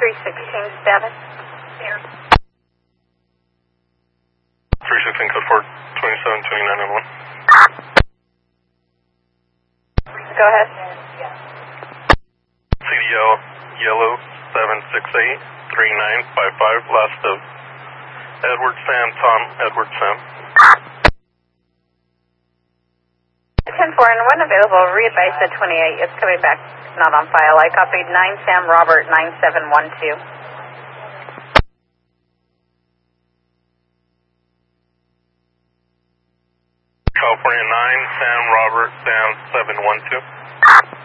316 status. 316 code 4, 2729 and 1. Go ahead. CDL Yellow 768 3955, last of Edward Sam, Tom, Edward Sam. 10-4 and 1 available, re-advise at 28, it's coming back, not on file. I copied 9 Sam Robert 9712. California 9 Sam Robert Sam 712.